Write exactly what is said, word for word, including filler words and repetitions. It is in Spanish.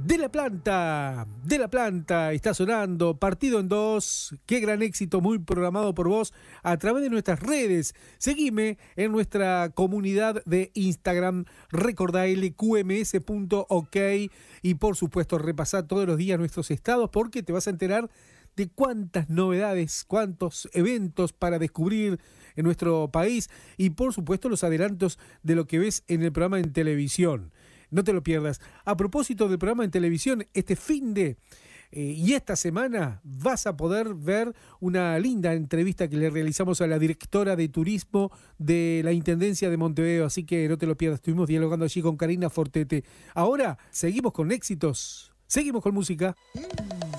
De la Planta, de la Planta, está sonando, partido en dos, qué gran éxito, muy programado por vos a través de nuestras redes. Seguime en nuestra comunidad de Instagram, recordá l q m s punto ok y por supuesto repasá todos los días nuestros estados porque te vas a enterar de cuántas novedades, cuántos eventos para descubrir en nuestro país y por supuesto los adelantos de lo que ves en el programa en televisión. No te lo pierdas. A propósito del programa en televisión, este fin de eh, y esta semana vas a poder ver una linda entrevista que le realizamos a la directora de turismo de la Intendencia de Montevideo, así que no te lo pierdas. Estuvimos dialogando allí con Karina Fortete. Ahora seguimos con éxitos, seguimos con música.